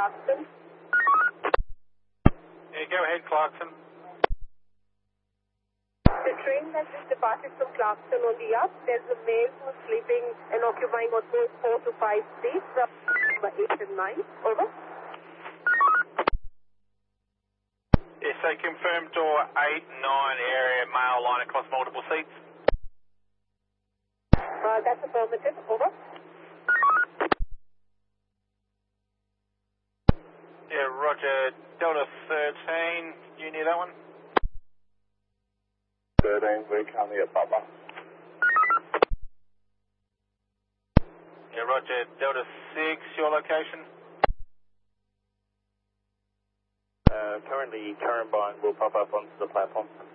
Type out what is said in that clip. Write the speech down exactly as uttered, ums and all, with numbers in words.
Clarkson. Yeah, go ahead, Clarkson. The train has just departed from Clarkson on the up. There's a male who's sleeping and occupying on both four to five seats, uh, number eight and nine. Over. Yes, so confirm door eight, nine area, male line across multiple seats. Uh, that's affirmative. Over. Yeah, roger. Delta thirteen, you near that one? thirteen, we're currently at Bubba. Yeah, roger. Delta six, your location? Uh, currently, Currumbine will pop up onto the platform.